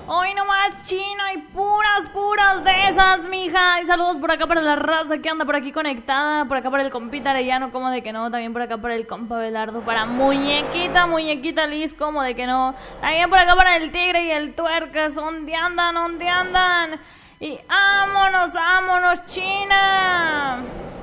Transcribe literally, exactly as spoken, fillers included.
Hoy nomás China y puras, puras de esas, mija. Y saludos por acá para la raza que anda por aquí conectada. Por acá para el compita Arellano, como de que no. También por acá para el compa Belardo. Para muñequita, muñequita Liz, como de que no. También por acá para el tigre y el tuercas. ¿Dónde andan? ¿Dónde andan? Y vámonos, vámonos, China.